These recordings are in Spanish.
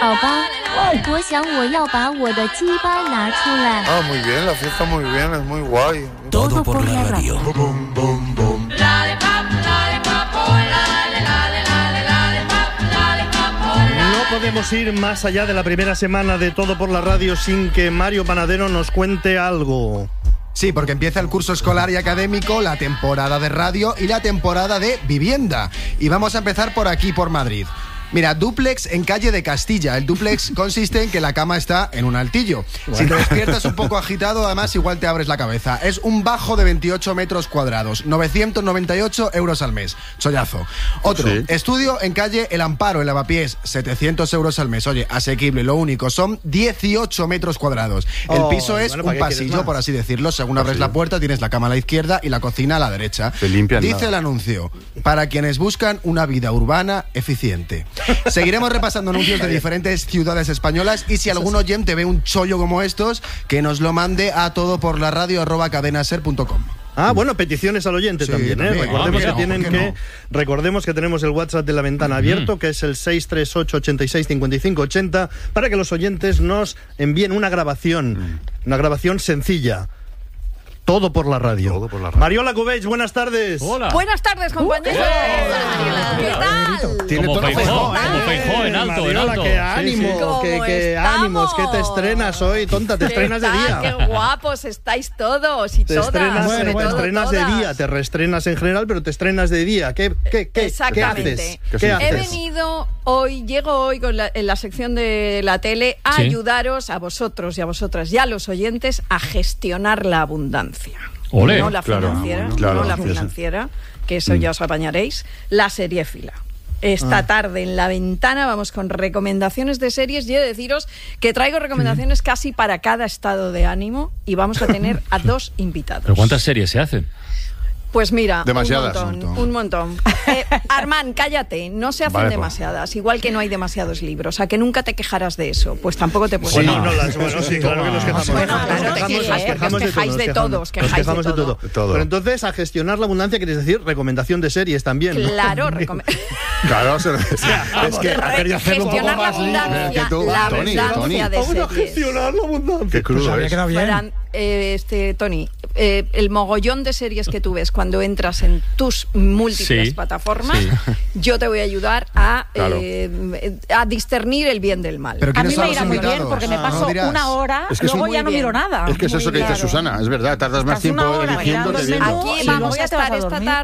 宝宝，我想我要把我的鸡巴拿出来。 muy bien, la fiesta muy bien, es muy guay. Todo por la radio. No podemos ir más allá de la primera semana de Todo por la radio sin que Mario Panadero nos cuente algo. Sí, porque empieza el curso escolar y académico, la temporada de radio y la temporada de vivienda. Y vamos a empezar por aquí, por Madrid. Mira, dúplex en calle de Castilla. El dúplex consiste en que la cama está en un altillo. Si te despiertas un poco agitado, además igual te abres la cabeza. Es un bajo de 28 metros cuadrados, 998 euros al mes. Chollazo. Otro, estudio en calle El Amparo, en Lavapiés, 700 euros al mes. Oye, asequible. Lo único, son 18 metros cuadrados. El piso es un pasillo, por así decirlo. Según abres la puerta, tienes la cama a la izquierda y la cocina a la derecha. Dice el anuncio, para quienes buscan una vida urbana eficiente. Seguiremos repasando anuncios de diferentes ciudades españolas y si algún oyente ve un chollo como estos, que nos lo mande a todoporlaradio@cadenaser.com. Bueno, peticiones al oyente también, ¿eh? Recordemos que tenemos el WhatsApp de La Ventana abierto, que es el 638 86 55 80, para que los oyentes nos envíen una grabación sencilla. Todo por la radio. Mariola Cubells, buenas tardes. Hola. Buenas tardes, compañeros. Hola. ¿Qué tal? Tiene como Feijó en alto, Mariola, en alto. qué ánimo, qué ánimos, que te estrenas hoy, tonta, te estrenas de día. Qué guapos estáis todos y todas. Te estrenas de día, te reestrenas en general, pero te estrenas de día. ¿Qué Exactamente. ¿Qué haces? He venido llego hoy en la sección de la tele a ayudaros a vosotros y a vosotras y a los oyentes a gestionar la abundancia. Olé, no la financiera, que eso ya os apañaréis, la seriéfila. Esta tarde en La Ventana vamos con recomendaciones de series y he de deciros que traigo recomendaciones casi para cada estado de ánimo y vamos a tener a 2 invitados. ¿Pero cuántas series se hacen? Pues mira, demasiadas. Un montón. Armand, cállate, no se hacen demasiadas, igual que no hay demasiados libros, a que nunca te quejarás de eso, pues tampoco te puedes claro que nos quejamos. Os quejáis de todos. Pero entonces, a gestionar la abundancia, quieres decir recomendación de series también, ¿no? Claro, Claro, es que quería hacerlo un poco más abundancia de series. Gestionar la abundancia. Qué crudo es. Tony, el mogollón de series que tú ves cuando entras en tus múltiples plataformas, yo te voy a ayudar a discernir el bien del mal. A mí me irá muy bien porque me paso una hora, luego ya no miro nada. Es que es eso que dice Susana, es verdad, tardas más tiempo eligiendo que viendo. Aquí vamos a estar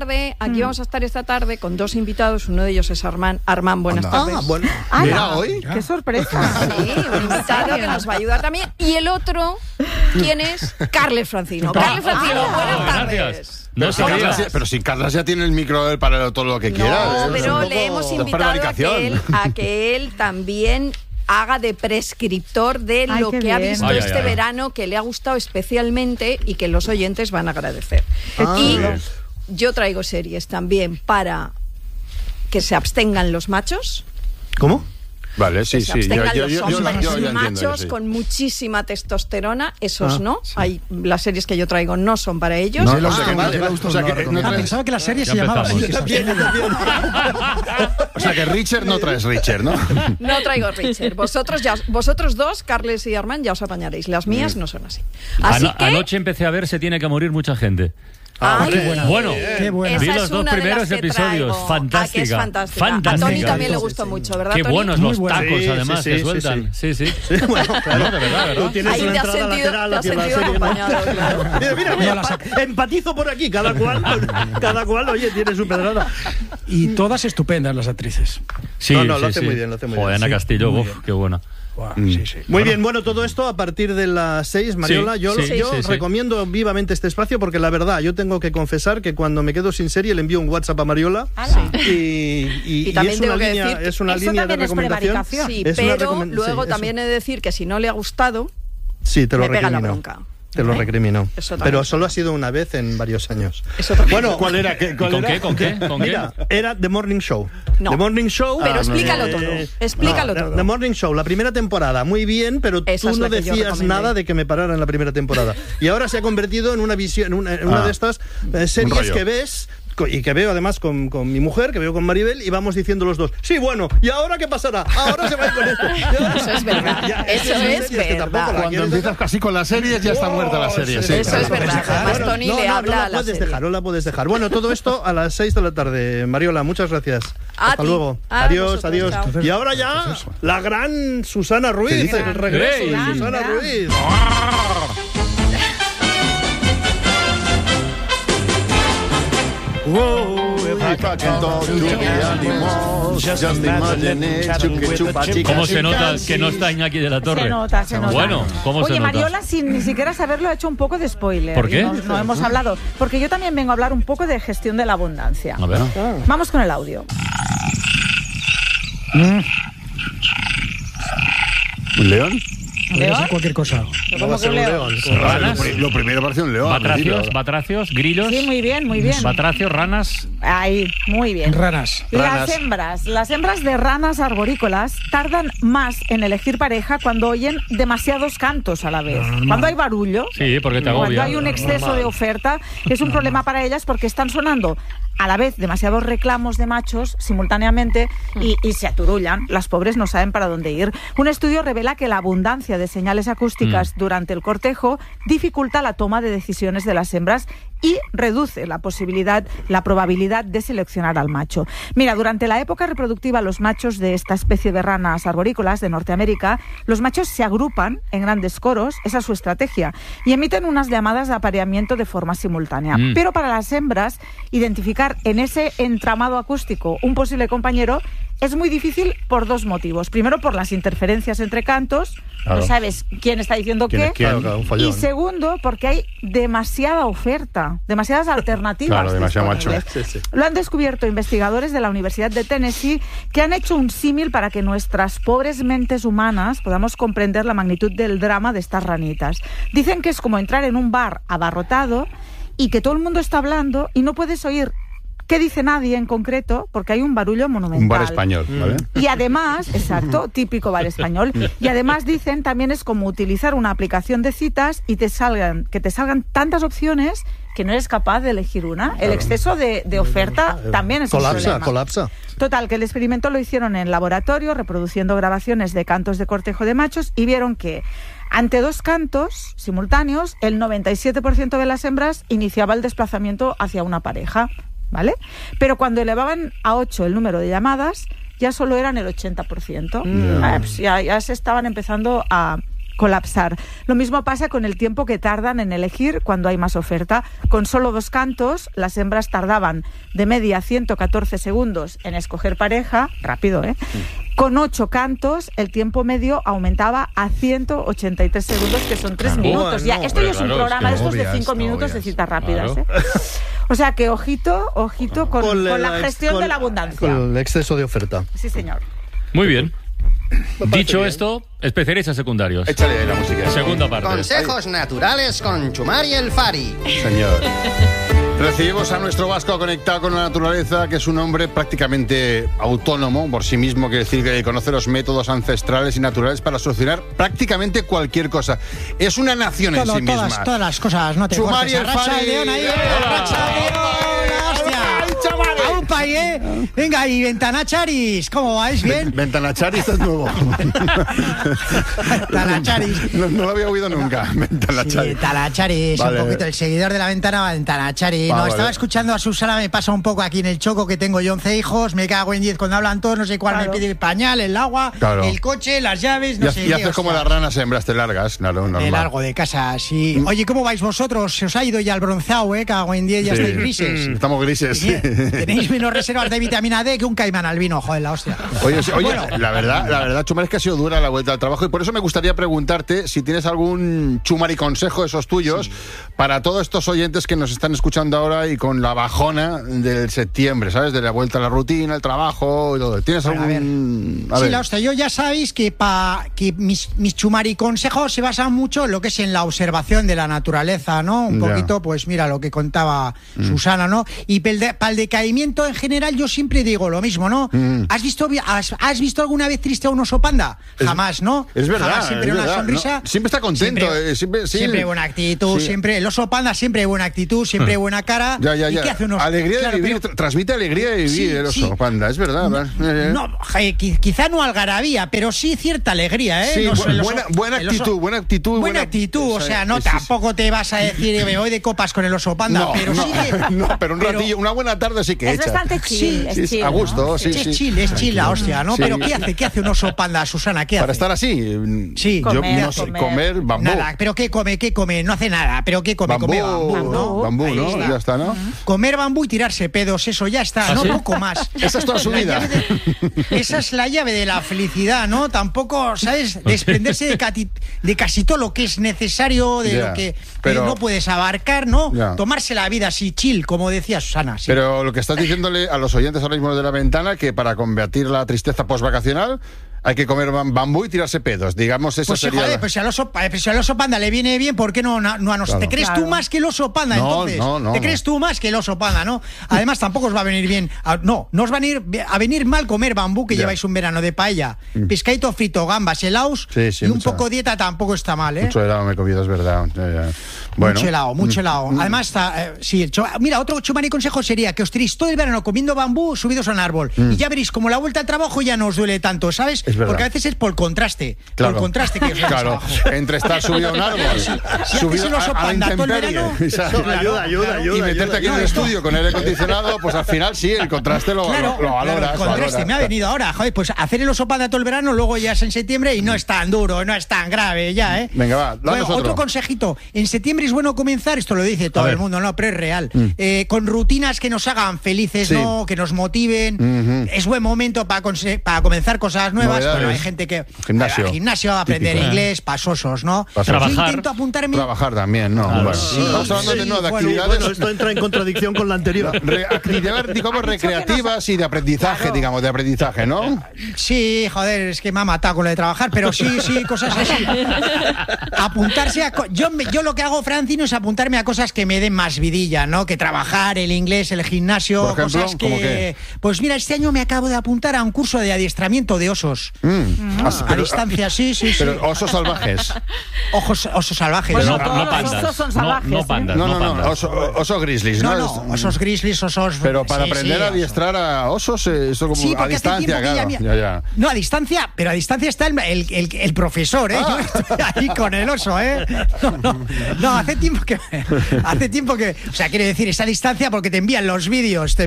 esta tarde con 2 invitados, uno de ellos es Armand. Armand, buenas tardes. Mira, hoy. ¡Qué sorpresa! Sí, un invitado que nos va a ayudar también. Y el otro, ¿quién es? Carles Francino. Carles Francino, buenas tardes. No sabía. Pero si Carlas ya tiene el micro para todo lo que quiera. No, pero le hemos invitado a que él también haga de prescriptor de lo que ha visto este verano, que le ha gustado especialmente y que los oyentes van a agradecer. Y yo traigo series también para que se abstengan los machos. ¿Cómo? Vale, sí. Yo entiendo machos con muchísima testosterona, esos no. Hay las series que yo traigo no son para ellos. Pensaba que la serie se llamaba así. O sea que Richard no traes Richard, ¿no? No traigo Richard. Vosotros dos, Carles y Armand, ya os apañaréis. Las mías no son así. Anoche empecé a ver Se tiene que morir mucha gente. Qué buena. Vi los 2 primeros episodios. Fantástica. Es fantástica. A Tony también le gustó mucho, ¿verdad, Qué Tony? buenos los tacos, además, que sueltan. Sí. Bueno, claro, de verdad. Tú tienes ahí una te has entrada lateral hacia la serie. acompañado, claro. Mira, empatizo por aquí. Cada cual, oye, tiene su pedrada. Y todas estupendas las actrices. Sí, lo hace muy bien. Joder, Ana Castillo, qué buena. Muy bien, bueno, todo esto a partir de las 6, Mariola. Yo recomiendo vivamente este espacio porque la verdad, yo tengo que confesar que cuando me quedo sin serie le envío un WhatsApp a Mariola y también tengo que decir es una línea de recomendación. Sí, pero luego también he de decir que si no le ha gustado, te lo me pega la recrimino. bronca. Te lo recrimino. Pero solo ha sido una vez en varios años. Bueno, ¿cuál era? ¿Con qué? Mira, era The Morning Show. No. The Morning Show. Pero explícalo todo. Explícalo todo. The Morning Show, la primera temporada, muy bien, pero tú no decías nada de que me parara en la primera temporada. Y ahora se ha convertido en una visión, en una de estas series que ves y que veo además con mi mujer, que veo con Maribel, y vamos diciendo los dos, sí, bueno, ¿y ahora qué pasará? Ahora se va a ir con esto. Eso es verdad. Eso es verdad. Cuando empiezas casi con las series, ya está muerta la serie. Sí. Eso es verdad. Además, Tony le habla a la serie. No la puedes dejar. Bueno, todo esto a las 6 de la tarde. Mariola, muchas gracias. Hasta luego. Adiós. Entonces, y ahora ya, la gran Susana Ruiz. El regreso de Susana Ruiz. ¿Cómo se nota que no está Iñaki de la Torre? Se nota. Bueno, ¿cómo se nota? Oye, Mariola, sin ni siquiera saberlo, ha hecho un poco de spoiler. ¿Por qué? No hemos hablado. Porque yo también vengo a hablar un poco de gestión de la abundancia. A ver. Vamos con el audio. ¿Un león? ¿León? Cualquier cosa. ¿Cómo que un león? ¿Ranas? Lo primero parece un león. Batracios, grillos. Sí, muy bien. Batracios, ranas. Ahí, muy bien. Ranas. Las hembras de ranas arborícolas tardan más en elegir pareja cuando oyen demasiados cantos a la vez. Cuando hay barullo, Sí, porque te agobia. cuando hay un exceso de oferta, es un problema para ellas porque están sonando a la vez demasiados reclamos de machos simultáneamente y se aturullan. Las pobres no saben para dónde ir. Un estudio revela que la abundancia de señales acústicas durante el cortejo dificulta la toma de decisiones de las hembras y reduce la probabilidad de seleccionar al macho. Mira, durante la época reproductiva, los machos de esta especie de ranas arborícolas de Norteamérica, los machos se agrupan en grandes coros, esa es su estrategia, y emiten unas llamadas de apareamiento de forma simultánea. Pero para las hembras, identificar en ese entramado acústico un posible compañero es muy difícil por dos motivos. Primero, por las interferencias entre cantos, no sabes quién está diciendo qué. Y segundo, porque hay demasiada oferta, demasiadas alternativas. Demasiado macho. Lo han descubierto investigadores de la Universidad de Tennessee, que han hecho un símil para que nuestras pobres mentes humanas podamos comprender la magnitud del drama de estas ranitas. Dicen que es como entrar en un bar abarrotado y que todo el mundo está hablando y no puedes oír qué dice nadie en concreto, porque hay un barullo monumental. Un bar español, ¿vale? Y además, exacto, típico bar español, y además dicen también es como utilizar una aplicación de citas y que te salgan tantas opciones que no eres capaz de elegir una. El exceso de oferta también es un problema. Colapsa. Total, que el experimento lo hicieron en laboratorio, reproduciendo grabaciones de cantos de cortejo de machos, y vieron que ante dos cantos simultáneos, el 97% de las hembras iniciaba el desplazamiento hacia una pareja, ¿vale? Pero cuando elevaban a 8 el número de llamadas, ya solo eran el 80%. Pues ya se estaban empezando a colapsar. Lo mismo pasa con el tiempo que tardan en elegir cuando hay más oferta. Con solo dos cantos, las hembras tardaban de media 114 segundos en escoger pareja, rápido, ¿eh? Con 8 cantos, el tiempo medio aumentaba a 183 segundos, que son 3 minutos. Ya, esto ya es un programa de estos de 5 minutos de citas rápidas, ¿eh? O sea que ojito con la gestión de la abundancia. Con el exceso de oferta. Sí, señor. Muy bien. Dicho esto, especialistas secundarios. Échale la música. Segunda parte. Consejos naturales con Chumar y el Fari. Señor. Recibimos a nuestro vasco conectado con la naturaleza, que es un hombre prácticamente autónomo por sí mismo, quiere decir que conoce los métodos ancestrales y naturales para solucionar prácticamente cualquier cosa. Es una nación en sí misma. Todas las cosas, no te Chumar y el Arracha Fari. el león ahí, arracha el león, hostia. ¡Aupa, Venga, y Ventanacharis, ¿cómo vais? ¿Bien? Ventanacharis es nuevo. Ventanacharis. No lo había oído nunca. Ventanacharis. Sí, Talacharis, Vale. un poquito, el seguidor de la ventana, Ventanacharis. Vale. Estaba escuchando a Susana, me pasa un poco aquí en el Choco, que tengo yo 11 hijos, me cago en 10 cuando hablan todos, no sé cuál me pide el pañal, el agua, el coche, las llaves, no sé Y qué. haces como las ranas hembras, te largas, claro, normal. Me largo de casa, sí. Oye, ¿cómo vais vosotros? Se os ha ido ya el bronceado, cago en 10, ya estáis grises. Estamos grises, sí. Tenéis menos reservas de vitamina D que un caimán albino, joder, la hostia. Oye, la verdad, Chumar, es que ha sido dura la vuelta al trabajo, y por eso me gustaría preguntarte si tienes algún Chumar y consejo, esos tuyos, para todos estos oyentes que nos están escuchando ahora y con la bajona del septiembre, ¿sabes? De la vuelta a la rutina, el trabajo y todo. ¿Tienes algún...? Sí, la hostia, yo ya sabéis que mis Chumar y consejos se basan mucho en lo que es en la observación de la naturaleza, ¿no? Un poquito, pues mira, lo que contaba Susana, ¿no? Y para el decaimiento en general yo siempre digo lo mismo, ¿no? ¿Has visto alguna vez triste a un oso panda? Jamás, ¿no? Es verdad. Jamás, siempre es una verdad, sonrisa. ¿no? Siempre está contento. Siempre buena actitud, siempre. El oso panda siempre buena actitud, siempre buena cara. Ya. ¿Y qué hace un oso? Alegría de vivir, transmite alegría de vivir el oso panda, es verdad. No, quizá no algarabía, pero sí cierta alegría, ¿eh? Sí, No, buena actitud. Buena actitud, o sea, no tampoco te vas a decir me voy de copas con el oso panda, pero sí pero un ratillo, una buena tarde sí que es echa. bastante chill, es chill, a gusto, ¿no? sí. Es chill la hostia, ¿no? Sí. Pero ¿qué hace un oso panda, Susana? ¿Qué hace? Para estar así, sí, yo no sé, comer bambú. Nada, pero ¿qué come? No hace nada, pero ¿qué come? Come bambú, ¿no? Bambú, ¿no? Ya está, ¿no? Comer bambú y tirarse pedos, eso ya está, no poco más. Esa es toda su vida. Esa es la llave de la felicidad, ¿no? Tampoco, ¿sabes? Desprenderse de casi todo lo que es necesario, de lo que no puedes abarcar, ¿no? Tomarse la vida así chill, como decía Susana. Sí. Pero lo que estás diciéndole a los oyentes ahora mismo de La Ventana, que para combatir la tristeza postvacacional hay que comer bambú y tirarse pedos. Digamos, eso sería... Joder, pues si al oso panda le viene bien, ¿por qué no a nosotros? Claro. ¿Te crees tú más que el oso panda, entonces? No. ¿Te crees tú más que el oso panda, no? Además, tampoco os va a venir bien... No os va a venir mal comer bambú, que lleváis un verano de paella. Pescadito frito, gambas, helados y un poco dieta tampoco está mal, ¿eh? Mucho helado me he comido, es verdad. Bueno. Mucho helado. Además, mira, otro chumari consejo sería que os tiréis todo el verano comiendo bambú subidos a un árbol. Y ya veréis, como la vuelta al trabajo ya no os duele tanto, ¿sabes? Porque a veces es por contraste. Claro. Por contraste que os claro. Entre estar subido a un árbol, subido a la intemperie, ayuda, y meterte aquí en el estudio con aire acondicionado, pues al final sí, el contraste lo valoras. El contraste me ha venido ahora, joder, pues hacer el oso panda todo el verano, luego ya es en septiembre y no es tan duro, no es tan grave ya, ¿eh? Venga, va, danos otro consejito. En septiembre es bueno comenzar, esto lo dice todo el mundo, ¿no? Pero es real. Con rutinas que nos hagan felices, ¿no? Que nos motiven. Es buen momento para comenzar cosas nuevas. Bueno, hay gente que gimnasio a aprender inglés, pasosos, ¿no? Trabajar. Yo intento apuntarme. Trabajar también, ¿no? Claro. Bueno, estamos hablando de actividades. Bueno, esto entra en contradicción con la anterior. Actividades, digamos, recreativas y de aprendizaje, digamos, ¿no? Sí, joder, es que me ha matado con lo de trabajar, pero sí, cosas así. Apuntarse a... Yo lo que hago, Francino, es apuntarme a cosas que me den más vidilla, ¿no? Que trabajar, el inglés, el gimnasio, por ejemplo, cosas que... ¿cómo qué? Pues mira, este año me acabo de apuntar a un curso de adiestramiento de osos. A distancia, sí. Pero osos salvajes. Osos salvajes. Bueno, no pandas. Los osos son salvajes. No pandas. No, osos grizzlies, ¿no? No, osos grizzlies, osos... Pero para aprender a adiestrar a osos, eso como a distancia, claro. Ya. No, a distancia, pero a distancia está el profesor, ¿eh? Yo estoy ahí con el oso, ¿eh? No, hace tiempo que... O sea, quiere decir, esa distancia porque te envían los vídeos,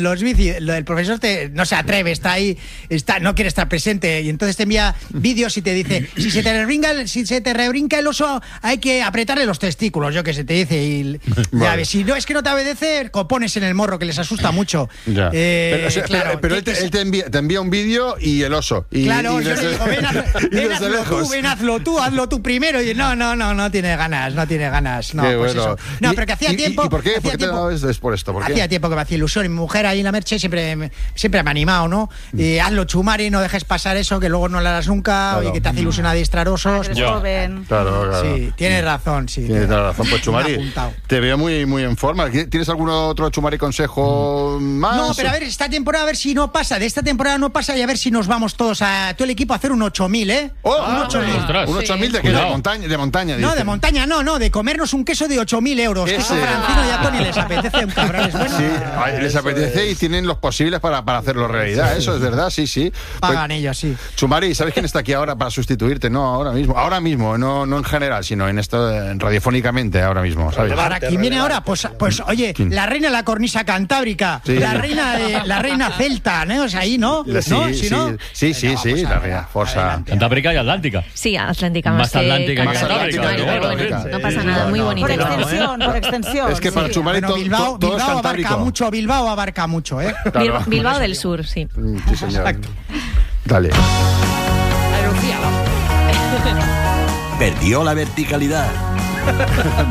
el profesor no se atreve, está ahí, no quiere estar presente, y entonces te envía vídeos y te dice, si se te rebrinca el oso, hay que apretarle los testículos, yo que sé, te dice, y ya ves, si no es que no te obedece, pones en el morro, que les asusta mucho. Ya. Pero él te envía un vídeo y el oso. Claro, yo le digo, ven, hazlo tú primero, y no tiene ganas. No, pues eso. No, pero que hacía tiempo... ¿Y por qué? ¿Por qué te es por esto? ¿Por qué? Hacía tiempo que me hacía ilusión, y mi mujer ahí en la Merche siempre me ha animado, ¿no? Hazlo, Chumari, no dejes pasar eso, que luego no lo harás nunca, y que te hace ilusión adiestrar osos. Joven. Claro. Sí, tienes razón, sí. Tienes razón, pues Chumari, te veo muy, muy en forma. ¿Tienes algún otro Chumari consejo más? No, pero a ver, esta temporada, a ver si no pasa, de esta temporada no pasa, y a ver si nos vamos todos todo el equipo a hacer un 8000, ¿eh? Un 8000. ¿Un 8000 de qué? ¿De montaña? No, de montaña no, de comernos un queso de 8.000 euros. Que eso Francino y a Tony les apetece, un cabrones. Bueno, sí, les apetece y tienen los posibles para hacerlo realidad, eso es verdad, sí. Pagan ellos, sí. Chumari, ¿sabes quién está aquí ahora para sustituirte? No, ahora mismo, no en general, sino en esto radiofónicamente ahora mismo, ¿sabes? ¿Para quién viene ahora? Pues oye, la reina de la cornisa cantábrica, sí. la reina celta, ¿no? O sea, ahí, ¿no? Sí, la reina, forza. Cantábrica y atlántica. Sí, atlántica más atlántica que cantábrica. Bueno, no pasa nada, muy bonito. Por extensión. Es que para Chumari Bilbao abarca mucho, ¿eh? Claro. Bilbao del Sur, sí. Sí, señor. Exacto. Dale. Perdió la verticalidad.